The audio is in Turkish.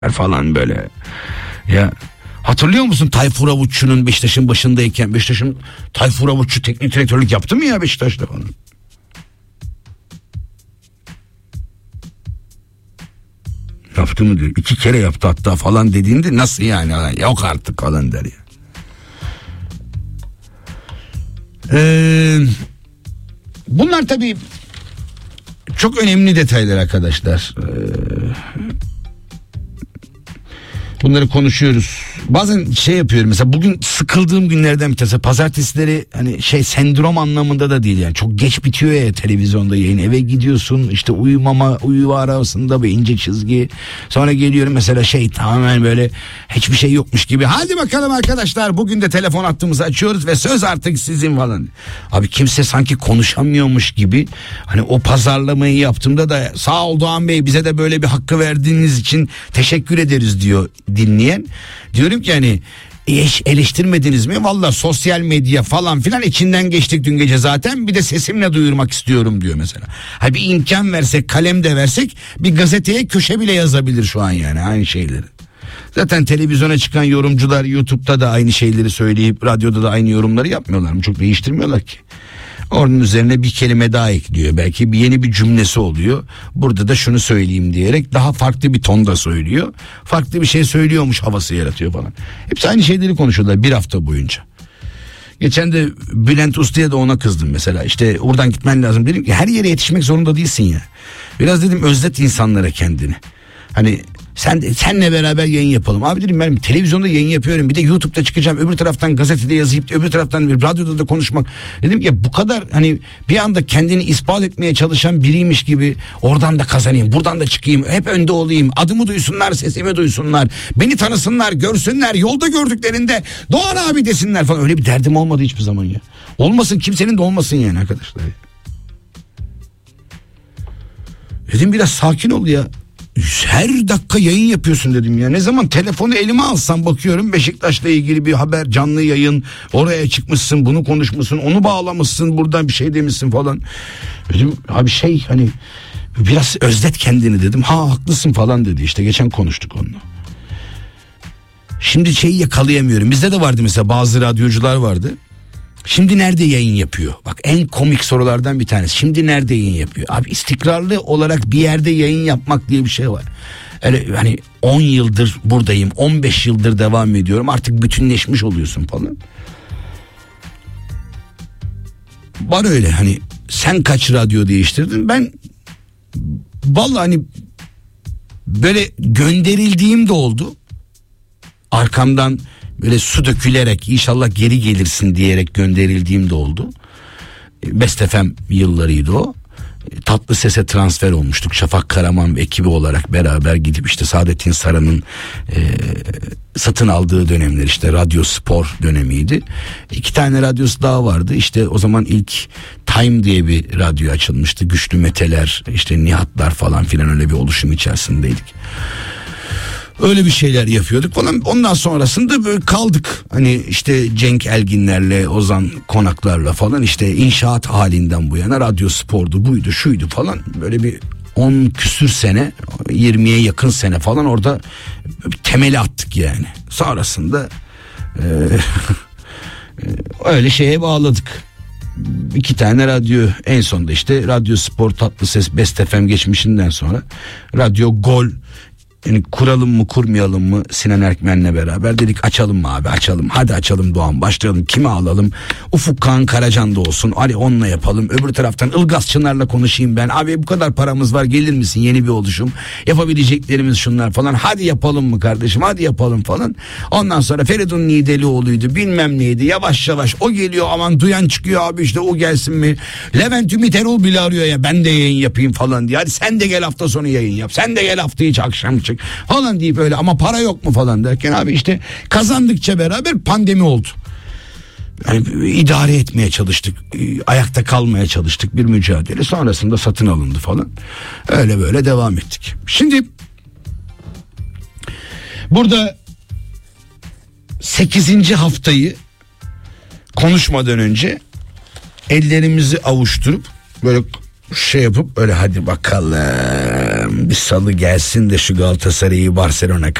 falan böyle. Ya hatırlıyor musun Tayfur Avutçu'nun Beşiktaş'ın başındayken Tayfur Avutçu teknik direktörlük yaptı mı ya Beşiktaş'ta falan? Yaptı mı diyor. 2 kere yaptı hatta falan dediğinde nasıl yani? Yok artık falan der ya. Bunlar tabii çok önemli detaylar arkadaşlar. Bunları konuşuyoruz. Bazen şey yapıyorum mesela, bugün sıkıldığım günlerden bir tanesi. Pazartesileri hani sendrom anlamında da değil yani. Çok geç bitiyor ya televizyonda yayın. Eve gidiyorsun işte, uyuma arasında bir ince çizgi. Sonra geliyorum mesela tamamen böyle hiçbir şey yokmuş gibi. Hadi bakalım arkadaşlar, bugün de telefon hattımızı açıyoruz ve söz artık sizin falan. Abi kimse sanki konuşamıyormuş gibi. Hani o pazarlamayı yaptığımda da sağ ol Doğan Bey, bize de böyle bir hakkı verdiğiniz için teşekkür ederiz diyor dinleyen. Diyorum ki hani eleştirmediniz mi? Vallahi sosyal medya falan filan içinden geçtik dün gece zaten, bir de sesimle duyurmak istiyorum diyor mesela. Ha, bir imkan versek, kalem de versek, bir gazeteye köşe bile yazabilir şu an yani aynı şeyleri. Zaten televizyona çıkan yorumcular YouTube'da da aynı şeyleri söyleyip radyoda da aynı yorumları yapmıyorlar mı? Çok değiştirmiyorlar ki. Onun üzerine bir kelime daha ekliyor. Belki yeni bir cümlesi oluyor. Burada da şunu söyleyeyim diyerek daha farklı bir tonda söylüyor. Farklı bir şey söylüyormuş havası yaratıyor falan. Hepsi aynı şeyleri konuşuyorlar bir hafta boyunca. Geçen de Bülent Usta'ya da ona kızdım mesela. İşte oradan gitmen lazım. Dedim ki her yere yetişmek zorunda değilsin ya. Biraz dedim özlet insanlara kendini. Hani senle beraber yayın yapalım. Abi dedim, ben televizyonda yayın yapıyorum, bir de YouTube'da çıkacağım, öbür taraftan gazetede yazıp öbür taraftan radyoda da konuşmak. Dedim ki bu kadar hani bir anda kendini ispat etmeye çalışan biriymiş gibi oradan da kazanayım, buradan da çıkayım, hep önde olayım, adımı duysunlar, sesimi duysunlar, beni tanısınlar, görsünler, yolda gördüklerinde Doğan abi desinler falan. Öyle bir derdim olmadı hiçbir zaman ya. Olmasın, kimsenin de olmasın yani arkadaşlar. Dedim biraz sakin ol ya. Her dakika yayın yapıyorsun dedim ya. Ne zaman telefonu elime alsam bakıyorum Beşiktaş'la ilgili bir haber, canlı yayın, oraya çıkmışsın, bunu konuşmuşsun, onu bağlamışsın, buradan bir şey demişsin falan. Dedim abi hani biraz özlet kendini dedim. Ha haklısın falan dedi, işte geçen konuştuk onunla. Şimdi yakalayamıyorum. Bizde de vardı mesela, bazı radyocular vardı. Şimdi nerede yayın yapıyor? Bak en komik sorulardan bir tanesi. Şimdi nerede yayın yapıyor? Abi istikrarlı olarak bir yerde yayın yapmak diye bir şey var. Öyle hani 10 yıldır buradayım, 15 yıldır devam ediyorum, artık bütünleşmiş oluyorsun falan. Var öyle hani, sen kaç radyo değiştirdin? Ben vallahi hani böyle gönderildiğim de oldu. Arkamdan böyle su dökülerek inşallah geri gelirsin diyerek gönderildiğim de oldu. Best FM yıllarıydı o. Tatlı Ses'e transfer olmuştuk. Şafak Karaman ve ekibi olarak beraber gidip işte Saadettin Saran'ın satın aldığı dönemler, işte Radyo Spor dönemiydi. 2 tane radyosu daha vardı. İşte o zaman ilk Time diye bir radyo açılmıştı. Güçlü Meteler, işte Nihatlar falan filan, öyle bir oluşum içerisindeydik. Öyle bir şeyler yapıyorduk falan. Ondan sonrasında böyle kaldık. Hani işte Cenk Elginlerle, Ozan Konaklarla falan, işte inşaat halinden bu yana Radyo Spor'du, buydu, şuydu falan. Böyle bir 10 küsür sene, 20'ye yakın sene falan orada temeli attık yani. Sonrasında öyle şeye bağladık. 2 tane radyo, en sonunda işte Radyo Spor, Tatlı Ses, Best FM geçmişinden sonra Radyo Gol, yani kuralım mı kurmayalım mı Sinan Erkmen'le beraber dedik, açalım mı abi, açalım, hadi açalım Doğan, başlayalım, kimi alalım, Ufuk Kağan Karacan da olsun, Ali onunla yapalım, öbür taraftan Ilgaz Çınar'la konuşayım ben, abi bu kadar paramız var, gelir misin, yeni bir oluşum, yapabileceklerimiz şunlar falan, hadi yapalım mı kardeşim, hadi yapalım falan. Ondan sonra Feridun Nidelioğlu'ydu, bilmem neydi, yavaş yavaş o geliyor, aman duyan çıkıyor abi, işte o gelsin mi, Levent Ümit Erol bile arıyor ya, ben de yayın yapayım falan diye, hadi sen de gel hafta sonu yayın yap, sen de gel hafta içi akşam çık falan deyip öyle, ama para yok mu falan derken abi işte kazandıkça beraber pandemi oldu. Yani idare etmeye çalıştık, ayakta kalmaya çalıştık, bir mücadele, sonrasında satın alındı falan. Öyle böyle devam ettik. Şimdi burada 8. haftayı konuşmadan önce ellerimizi avuşturup böyle yapıp böyle hadi bakalım Bir salı gelsin de şu Galatasaray'ı Barcelona